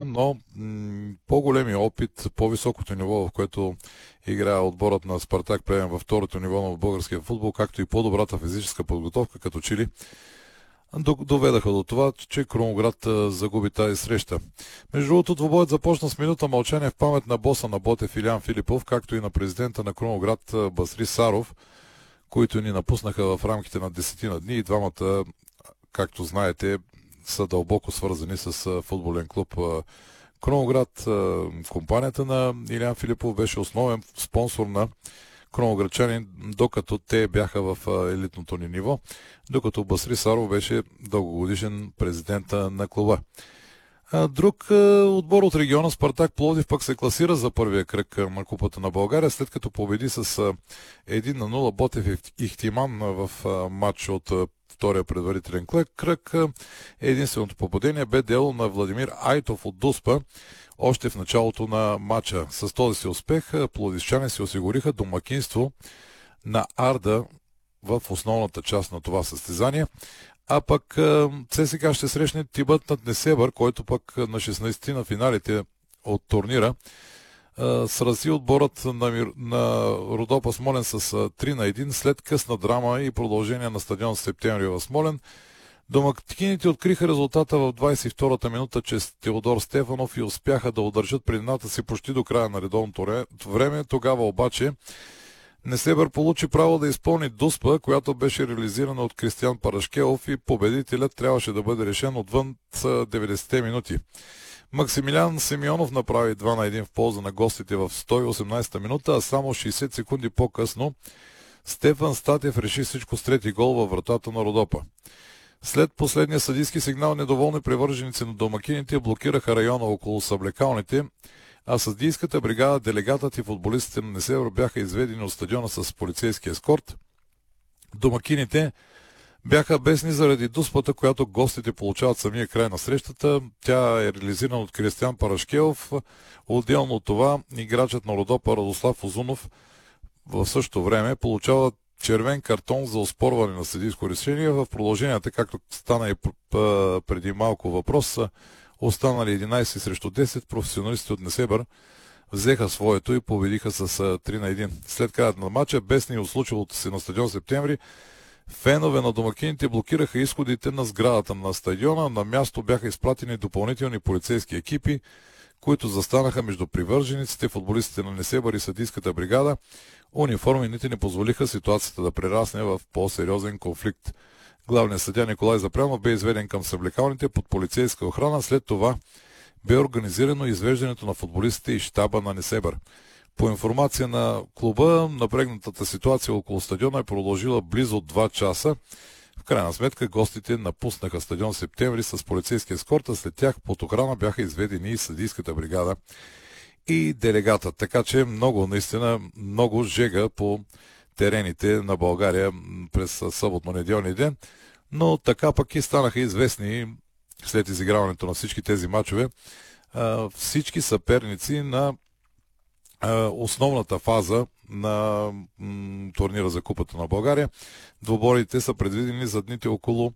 но по-големия опит, по-високото ниво, в което играе отборът на Спартак Плевен във второто ниво на българския футбол, както и по-добрата физическа подготовка, като че ли доведаха до това, че Крумовград загуби тази среща. Между другото, двубоят започна с минута мълчание в памет на боса на Ботев Илиян Филипов, както и на президента на Крумовград Басри Саров, които ни напуснаха в рамките на 10 дни и двамата, както знаете, са дълбоко свързани с футболен клуб Крумовград. Компанията на Илиян Филипов беше основен спонсор на крумовградчани, докато те бяха в елитното ни ниво, докато Басри Саров беше дългогодишен президент на клуба. Друг отбор от региона, Спартак Пловдив, пък се класира за първия кръг на Купата на България, след като победи с 1-0 Ботев Ихтиман в матч от втория предварителен кръг. Единственото попадение бе дело на Владимир Айтов от Дуспа още в началото на матча. С този си успех пловдивчани си осигуриха домакинство на Арда в основната част на това състезание. А пък ЦСКА ще срещне Тибът над Несебър, който пък на 16 на финалите от турнира срази отборът на Родопа Смолен с 3-1 след късна драма и продължение на стадион Септември в Смолен. Домакините откриха резултата в 22-та минута чрез Теодор Стефанов и успяха да удържат предината си почти до края на редовното време. Тогава обаче Несебър получи право да изпълни Дуспа, която беше реализирана от Кристиян Парашкелов, и победителят трябваше да бъде решен отвън 90-те минути. Максимилиан Симеонов направи 2-1 в полза на гостите в 118-та минута, а само 60 секунди по-късно Стефан Статев реши всичко с трети гол във вратата на Родопа. След последния съдийски сигнал, недоволни привърженици на домакините блокираха района около съблекалните, а съдийската бригада, делегатът и футболистите на Несебър бяха изведени от стадиона с полицейски ескорт. Домакините бяха бесни заради Дуспата, която гостите получават самия край на срещата. Тя е реализирана от Кристиян Парашкелов. Отделно от това, играчът на Родопа Радослав Озунов в същото време получава червен картон за оспорване на съдийско решение. В продълженията, както стана и преди малко въпрос, останали 11 срещу 10, професионалистите от Несебър взеха своето и победиха с 3-1. След краят на матча, бесни от случилото се на стадион Септември, фенове на домакините блокираха изходите на сградата на стадиона. На място бяха изпратени допълнителни полицейски екипи, които застанаха между привържениците, футболистите на Несебър и съдийската бригада. Униформените не позволиха ситуацията да прерасне в по-сериозен конфликт. Главният съдия Николай Запрянов бе изведен към съблекалните под полицейска охрана. След това бе организирано извеждането на футболистите и щаба на Несебър. По информация на клуба, напрегнатата ситуация около стадиона е продължила близо 2 часа. В крайна сметка гостите напуснаха стадион Септември с полицейски ескорт, а след тях под охрана бяха изведени и съдийската бригада и делегата. Така че наистина много жега по терените на България през съботно-неделния ден, но така пък и станаха известни след изиграването на всички тези мачове всички съперници на основната фаза на турнира за Купата на България. Двуборите са предвидени за дните около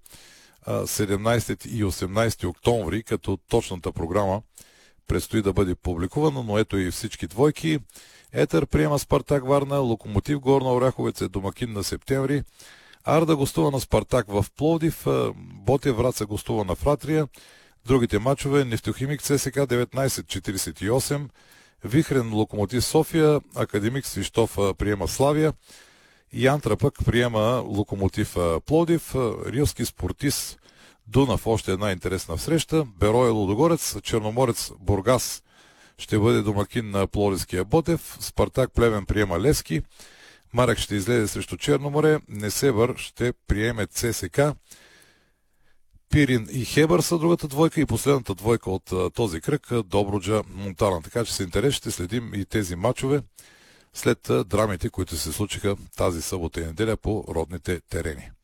17 и 18 октомври, като точната програма предстои да бъде публикувана, но ето и всички двойки. Етър приема Спартак Варна, Локомотив Горна Оряховец е домакин на Септември, Арда гостува на Спартак в Пловдив, Ботев Враца гостува на Фратрия. Другите мачове: Нефтохимик ЦСКА 19:48, Вихрен Локомотив София, Академик Свищов приема Славия, Янтра пък приема Локомотив Пловдив, Рилски Спортист Дунав още една интересна среща, Берое Лудогорец, Черноморец Бургас ще бъде домакин на Пловдивския Ботев, Спартак Плевен приема Левски, Марек ще излезе срещу Черноморе, Несебър ще приеме ЦСКА, Пирин и Хебър са другата двойка и последната двойка от този кръг Добруджа Монтана. Така че с интерес ще следим и тези мачове след драмите, които се случиха тази събота и неделя по родните терени.